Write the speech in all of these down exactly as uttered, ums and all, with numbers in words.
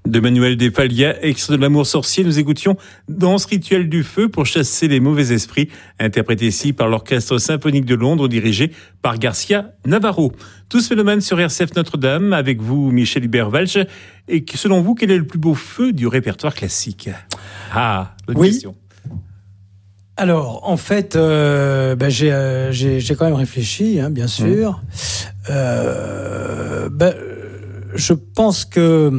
De Manuel de Falla, extrait de L'Amour sorcier, nous écoutions Danse rituelle du feu pour chasser les mauvais esprits, interprété ici par l'Orchestre symphonique de Londres, dirigé par Garcia Navarro. Tous phénomènes sur R C F Notre-Dame, avec vous, Michel Hubert-Walsh. Et selon vous, quel est le plus beau feu du répertoire classique ? Ah, bonne oui. question. Alors, en fait, euh, ben, j'ai, euh, j'ai, j'ai quand même réfléchi, hein, bien sûr. Mmh. Euh, ben, je pense que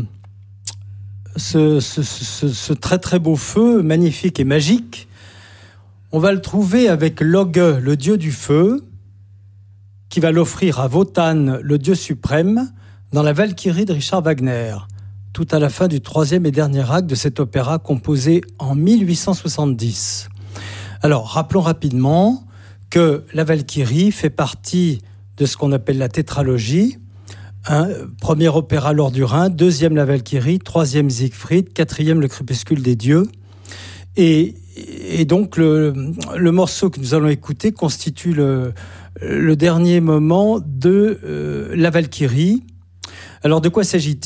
Ce, ce, ce, ce très très beau feu, magnifique et magique, on va le trouver avec Loge, le dieu du feu, qui va l'offrir à Wotan, le dieu suprême, dans la Valkyrie de Richard Wagner, tout à la fin du troisième et dernier acte de cet opéra composé en mille huit cent soixante-dix. Alors, rappelons rapidement que la Valkyrie fait partie de ce qu'on appelle la tétralogie. Un, premier opéra Lord du Rhin, deuxième la Valkyrie, troisième Siegfried, quatrième le Crépuscule des dieux. Et, et donc le, le morceau que nous allons écouter constitue le, le dernier moment de euh, la Valkyrie. Alors de quoi s'agit-il ?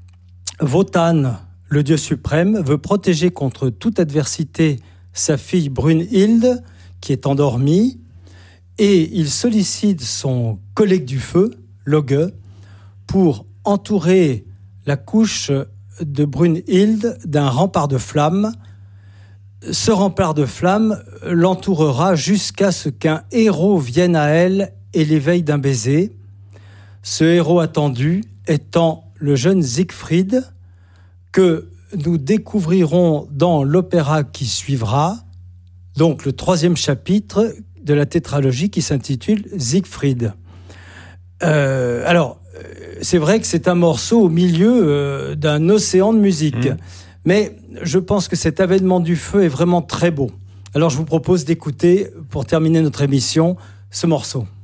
Wotan, le dieu suprême, veut protéger contre toute adversité sa fille Brunhilde, qui est endormie, et il sollicite son collègue du feu, Loge, pour entourer la couche de Brunhilde d'un rempart de flammes. Ce rempart de flammes l'entourera jusqu'à ce qu'un héros vienne à elle et l'éveille d'un baiser. Ce héros attendu étant le jeune Siegfried, que nous découvrirons dans l'opéra qui suivra, donc le troisième chapitre de la tétralogie qui s'intitule Siegfried. Euh, alors, c'est vrai que c'est un morceau au milieu euh, d'un océan de musique. Mmh. Mais je pense que cet avènement du feu est vraiment très beau. Alors je vous propose d'écouter, pour terminer notre émission, ce morceau.